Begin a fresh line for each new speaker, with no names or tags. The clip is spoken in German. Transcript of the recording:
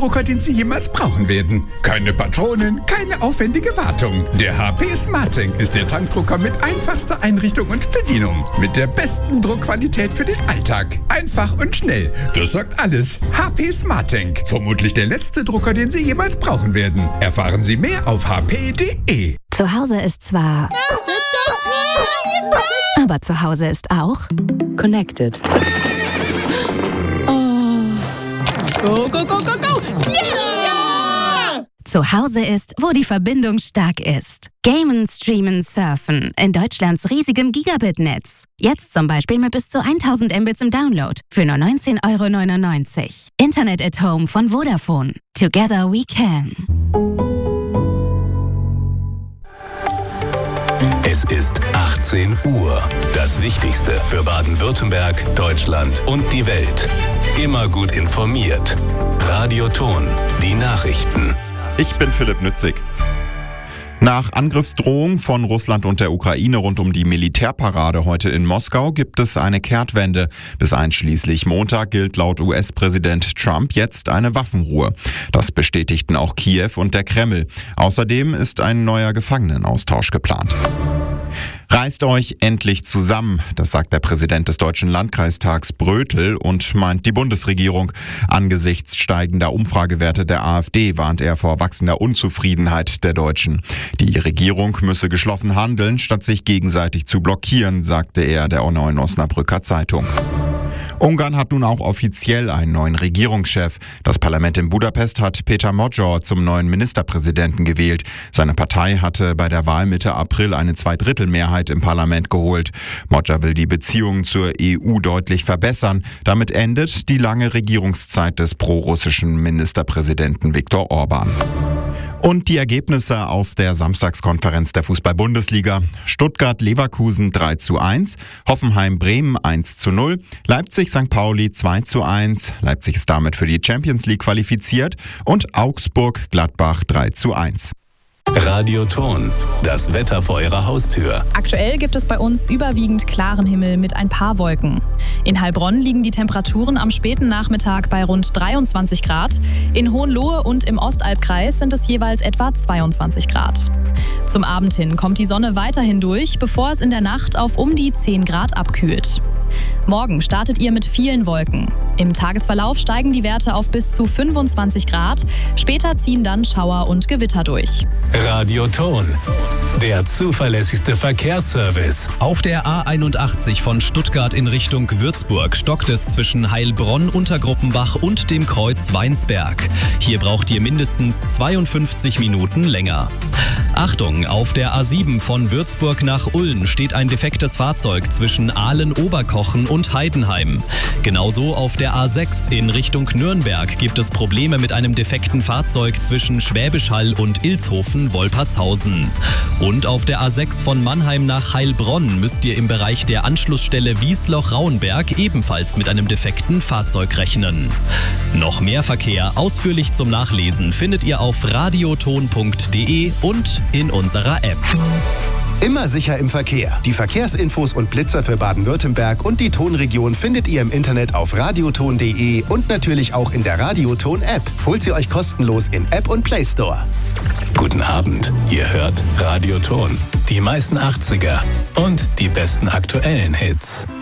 Drucker, den Sie jemals brauchen werden. Keine Patronen, keine aufwendige Wartung. Der HP SmartTank ist der Tankdrucker mit einfachster Einrichtung und Bedienung. Mit der besten Druckqualität für den Alltag. Einfach und schnell. Das sagt alles. HP SmartTank. Vermutlich der letzte Drucker, den Sie jemals brauchen werden. Erfahren Sie mehr auf hp.de.
Zu Hause ist zwar... aber zu Hause ist auch...
Connected.
Go, go, go, go, go! Yeah!
Zu Hause ist, wo die Verbindung stark ist. Gamen, Streamen, Surfen in Deutschlands riesigem Gigabit-Netz. Jetzt zum Beispiel mit bis zu 1000 Mbits im Download für nur 19,99 €. Internet at Home von Vodafone. Together we can.
Es ist 18 Uhr. Das Wichtigste für Baden-Württemberg, Deutschland und die Welt. Immer gut informiert. Radio Ton, die Nachrichten.
Ich bin Philipp Nützig. Nach Angriffsdrohung von Russland und der Ukraine rund um die Militärparade heute in Moskau gibt es eine Kehrtwende. Bis einschließlich Montag gilt laut US-Präsident Trump jetzt eine Waffenruhe. Das bestätigten auch Kiew und der Kreml. Außerdem ist ein neuer Gefangenenaustausch geplant. Reißt euch endlich zusammen, das sagt der Präsident des Deutschen Landkreistags Brötel und meint die Bundesregierung. Angesichts steigender Umfragewerte der AfD warnt er vor wachsender Unzufriedenheit der Deutschen. Die Regierung müsse geschlossen handeln, statt sich gegenseitig zu blockieren, sagte er der Neuen Osnabrücker Zeitung. Ungarn hat nun auch offiziell einen neuen Regierungschef. Das Parlament in Budapest hat Péter Magyar zum neuen Ministerpräsidenten gewählt. Seine Partei hatte bei der Wahl Mitte April eine Zweidrittelmehrheit im Parlament geholt. Magyar will die Beziehungen zur EU deutlich verbessern. Damit endet die lange Regierungszeit des prorussischen Ministerpräsidenten Viktor Orban. Und die Ergebnisse aus der Samstagskonferenz der Fußball-Bundesliga. Stuttgart-Leverkusen 3:1, Hoffenheim-Bremen 1:0, Leipzig-St. Pauli 2:1, Leipzig ist damit für die Champions League qualifiziert und Augsburg-Gladbach 3:1.
Radio Ton, das Wetter vor Ihrer Haustür.
Aktuell gibt es bei uns überwiegend klaren Himmel mit ein paar Wolken. In Heilbronn liegen die Temperaturen am späten Nachmittag bei rund 23 Grad. In Hohenlohe und im Ostalbkreis sind es jeweils etwa 22 Grad. Zum Abend hin kommt die Sonne weiterhin durch, bevor es in der Nacht auf um die 10 Grad abkühlt. Morgen startet ihr mit vielen Wolken. Im Tagesverlauf steigen die Werte auf bis zu 25 Grad. Später ziehen dann Schauer und Gewitter durch.
Radio Ton, der zuverlässigste Verkehrsservice.
Auf der A81 von Stuttgart in Richtung Würzburg stockt es zwischen Heilbronn, Untergruppenbach und dem Kreuz Weinsberg. Hier braucht ihr mindestens 52 Minuten länger. Achtung, auf der A7 von Würzburg nach Ulm steht ein defektes Fahrzeug zwischen Aalen-Oberkochen und Heidenheim. Genauso auf der A6 in Richtung Nürnberg gibt es Probleme mit einem defekten Fahrzeug zwischen Schwäbisch Hall und Ilshofen-Wolpertshausen. Und auf der A6 von Mannheim nach Heilbronn müsst ihr im Bereich der Anschlussstelle Wiesloch-Rauenberg ebenfalls mit einem defekten Fahrzeug rechnen. Noch mehr Verkehr ausführlich zum Nachlesen findet ihr auf radioton.de und in unserer App.
Immer sicher im Verkehr. Die Verkehrsinfos und Blitzer für Baden-Württemberg und die Tonregion findet ihr im Internet auf radioton.de und natürlich auch in der Radioton-App. Holt sie euch kostenlos in App und Play Store.
Guten Abend, ihr hört Radio Ton. Die meisten 80er und die besten aktuellen Hits.